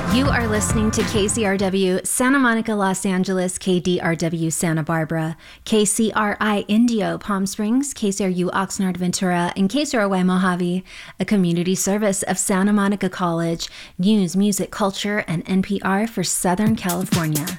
You are listening to KCRW Santa Monica, Los Angeles, KDRW Santa Barbara, KCRI Indio Palm Springs, KCRU Oxnard Ventura, and KCRY Mojave, a community service of Santa Monica College, news, music, culture, and NPR for Southern California.